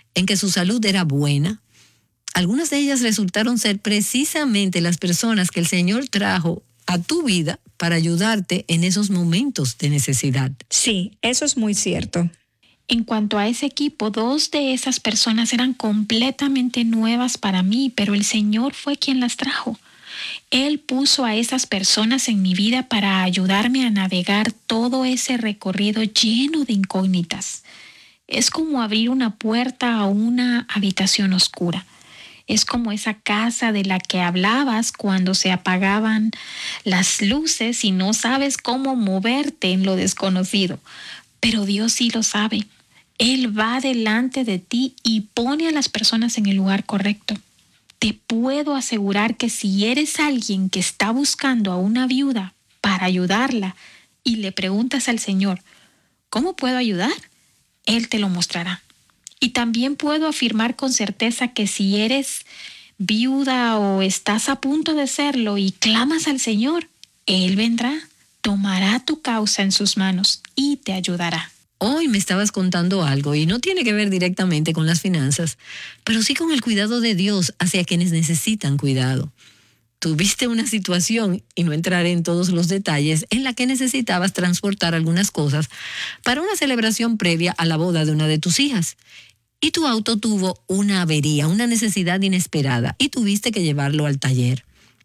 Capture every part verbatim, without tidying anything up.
en que su salud era buena. Algunas de ellas resultaron ser precisamente las personas que el Señor trajo a tu vida para ayudarte en esos momentos de necesidad. Sí, eso es muy cierto. En cuanto a ese equipo, dos de esas personas eran completamente nuevas para mí, pero el Señor fue quien las trajo. Él puso a esas personas en mi vida para ayudarme a navegar todo ese recorrido lleno de incógnitas. Es como abrir una puerta a una habitación oscura. Es como esa casa de la que hablabas cuando se apagaban las luces y no sabes cómo moverte en lo desconocido. Pero Dios sí lo sabe. Él va delante de ti y pone a las personas en el lugar correcto. Te puedo asegurar que si eres alguien que está buscando a una viuda para ayudarla y le preguntas al Señor, ¿cómo puedo ayudar? Él te lo mostrará. Y también puedo afirmar con certeza que si eres viuda o estás a punto de serlo y clamas al Señor, Él vendrá, tomará tu causa en sus manos y te ayudará. Hoy me estabas contando algo y no tiene que ver directamente con las finanzas, pero sí con el cuidado de Dios hacia quienes necesitan cuidado. Tuviste una situación, y no entraré en todos los detalles, en la que necesitabas transportar algunas cosas para una celebración previa a la boda de una de tus hijas. Y tu auto tuvo una avería, una necesidad inesperada, y tuviste que llevarlo al taller.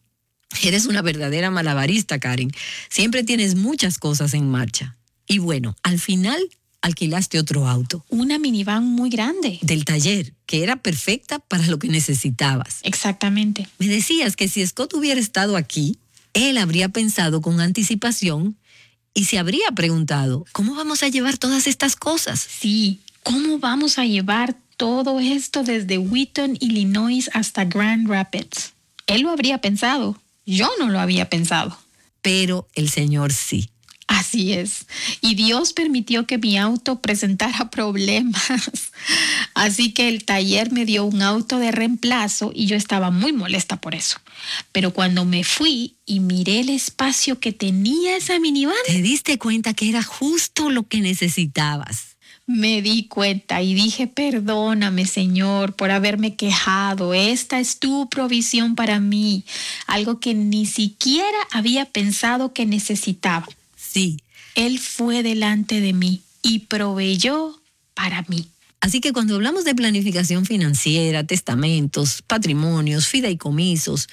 Eres una verdadera malabarista, Karen. Siempre tienes muchas cosas en marcha. Y bueno, al final alquilaste otro auto. Una minivan muy grande. Del taller, que era perfecta para lo que necesitabas. Exactamente. Me decías que si Scott hubiera estado aquí, él habría pensado con anticipación y se habría preguntado, ¿cómo vamos a llevar todas estas cosas? Sí, ¿cómo vamos a llevar todo esto desde Wheaton, Illinois hasta Grand Rapids? Él lo habría pensado. Yo no lo había pensado. Pero el Señor sí. Así es. Y Dios permitió que mi auto presentara problemas. Así que el taller me dio un auto de reemplazo y yo estaba muy molesta por eso. Pero cuando me fui y miré el espacio que tenía esa minivan, ¿te diste cuenta que era justo lo que necesitabas? Me di cuenta y dije, perdóname, Señor, por haberme quejado. Esta es tu provisión para mí. Algo que ni siquiera había pensado que necesitaba. Sí. Él fue delante de mí y proveyó para mí. Así que cuando hablamos de planificación financiera, testamentos, patrimonios, fideicomisos,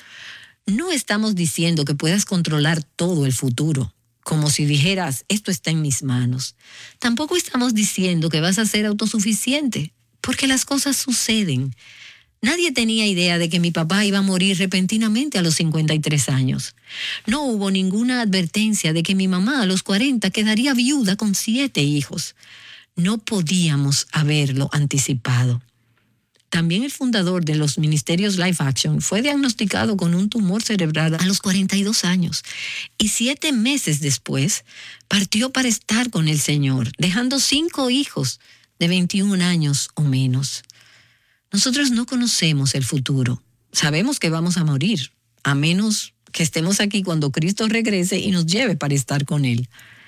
no estamos diciendo que puedas controlar todo el futuro, como si dijeras, esto está en mis manos. Tampoco estamos diciendo que vas a ser autosuficiente, porque las cosas suceden. Nadie tenía idea de que mi papá iba a morir repentinamente a los cincuenta y tres años. No hubo ninguna advertencia de que mi mamá a los cuarenta quedaría viuda con siete hijos. No podíamos haberlo anticipado. También el fundador de los ministerios Life Action fue diagnosticado con un tumor cerebral a los cuarenta y dos años y siete meses después partió para estar con el Señor, dejando cinco hijos de veintiún años o menos. Nosotros no conocemos el futuro. Sabemos que vamos a morir, a menos que estemos aquí cuando Cristo regrese y nos lleve para estar con Él.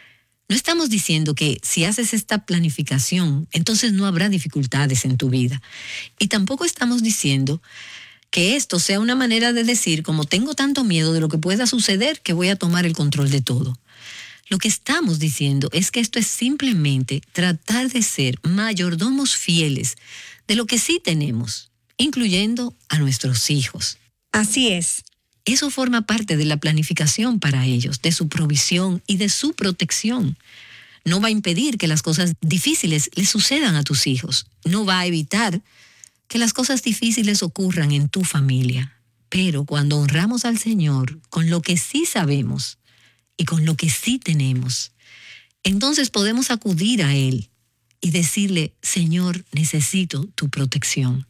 No estamos diciendo que si haces esta planificación, entonces no habrá dificultades en tu vida. Y tampoco estamos diciendo que esto sea una manera de decir, como tengo tanto miedo de lo que pueda suceder, que voy a tomar el control de todo. Lo que estamos diciendo es que esto es simplemente tratar de ser mayordomos fieles de lo que sí tenemos, incluyendo a nuestros hijos. Así es. Eso forma parte de la planificación para ellos, de su provisión y de su protección. No va a impedir que las cosas difíciles les sucedan a tus hijos. No va a evitar que las cosas difíciles ocurran en tu familia. Pero cuando honramos al Señor con lo que sí sabemos y con lo que sí tenemos, entonces podemos acudir a Él y decirle, Señor, necesito tu protección,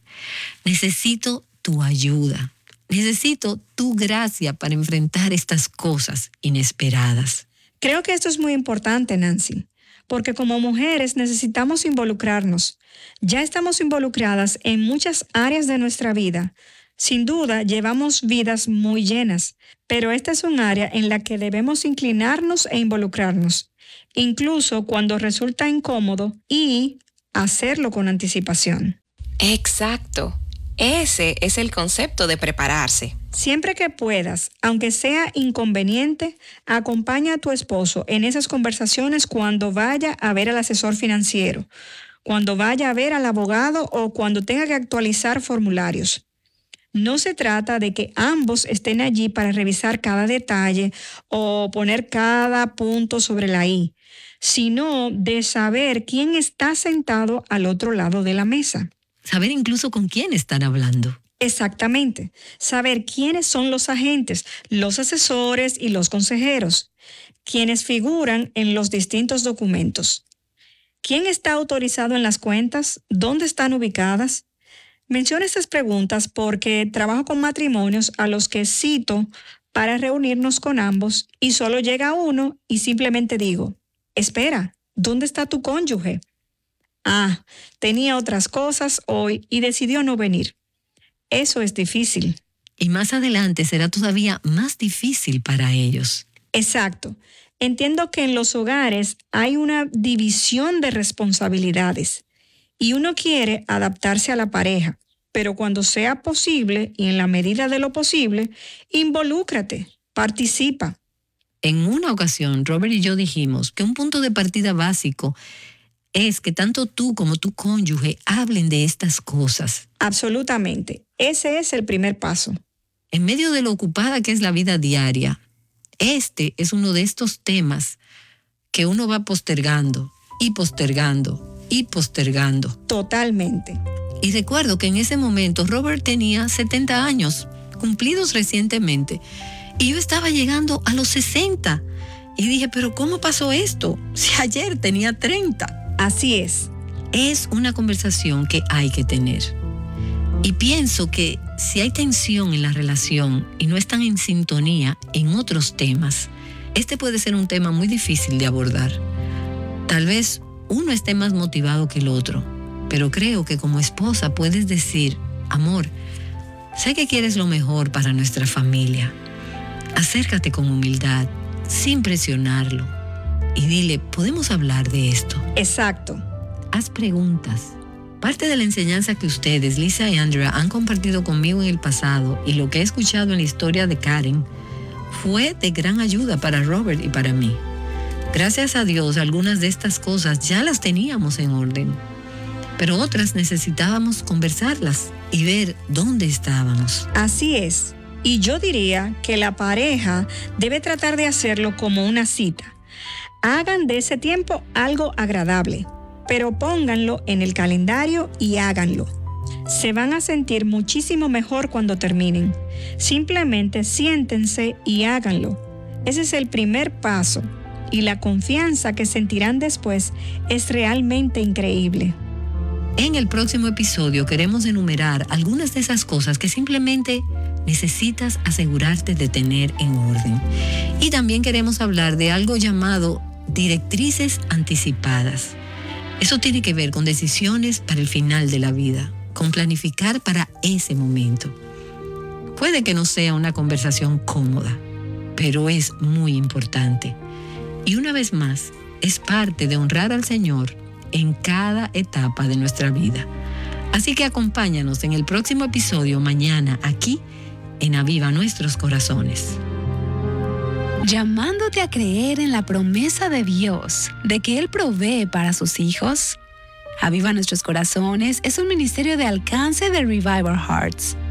necesito tu ayuda, necesito tu gracia para enfrentar estas cosas inesperadas. Creo que esto es muy importante, Nancy, porque como mujeres necesitamos involucrarnos. Ya estamos involucradas en muchas áreas de nuestra vida. Sin duda, llevamos vidas muy llenas, pero esta es un área en la que debemos inclinarnos e involucrarnos, incluso cuando resulta incómodo, y hacerlo con anticipación. Exacto. Ese es el concepto de prepararse. Siempre que puedas, aunque sea inconveniente, acompaña a tu esposo en esas conversaciones cuando vaya a ver al asesor financiero, cuando vaya a ver al abogado o cuando tenga que actualizar formularios. No se trata de que ambos estén allí para revisar cada detalle o poner cada punto sobre la i, sino de saber quién está sentado al otro lado de la mesa. Saber incluso con quién están hablando. Exactamente. Saber quiénes son los agentes, los asesores y los consejeros, quienes figuran en los distintos documentos. ¿Quién está autorizado en las cuentas? ¿Dónde están ubicadas? Menciono estas preguntas porque trabajo con matrimonios a los que cito para reunirnos con ambos y solo llega uno y simplemente digo, espera, ¿dónde está tu cónyuge? Ah, tenía otras cosas hoy y decidió no venir. Eso es difícil. Y más adelante será todavía más difícil para ellos. Exacto. Entiendo que en los hogares hay una división de responsabilidades y uno quiere adaptarse a la pareja, pero cuando sea posible y en la medida de lo posible, involúcrate, participa. En una ocasión, Robert y yo dijimos que un punto de partida básico es que tanto tú como tu cónyuge hablen de estas cosas. Absolutamente. Ese es el primer paso. En medio de lo ocupada que es la vida diaria, este es uno de estos temas que uno va postergando y postergando y postergando. Totalmente. Y recuerdo que en ese momento Robert tenía setenta años, cumplidos recientemente, y yo estaba llegando a los sesenta. Y dije, ¿pero cómo pasó esto? Si ayer tenía treinta. Así es. Es una conversación que hay que tener. Y pienso que si hay tensión en la relación y no están en sintonía en otros temas, este puede ser un tema muy difícil de abordar. Tal vez uno esté más motivado que el otro, pero creo que como esposa puedes decir, amor, sé que quieres lo mejor para nuestra familia. Acércate con humildad, sin presionarlo, y dile, ¿podemos hablar de esto? Exacto. Haz preguntas. Parte de la enseñanza que ustedes, Lisa y Andrea, han compartido conmigo en el pasado y lo que he escuchado en la historia de Karen fue de gran ayuda para Robert y para mí. Gracias a Dios, algunas de estas cosas ya las teníamos en orden, pero otras necesitábamos conversarlas y ver dónde estábamos. Así es. Y yo diría que la pareja debe tratar de hacerlo como una cita. Hagan de ese tiempo algo agradable, pero pónganlo en el calendario y háganlo. Se van a sentir muchísimo mejor cuando terminen. Simplemente siéntense y háganlo. Ese es el primer paso y la confianza que sentirán después es realmente increíble. En el próximo episodio queremos enumerar algunas de esas cosas que simplemente necesitas asegurarte de tener en orden. Y también queremos hablar de algo llamado directrices anticipadas. Eso tiene que ver con decisiones para el final de la vida, con planificar para ese momento. Puede que no sea una conversación cómoda, pero es muy importante. Y una vez más, es parte de honrar al Señor en cada etapa de nuestra vida. Así que acompáñanos en el próximo episodio mañana aquí en Aviva Nuestros Corazones. Llamándote a creer en la promesa de Dios de que Él provee para sus hijos. Aviva Nuestros Corazones es un ministerio de alcance de Revival Hearts.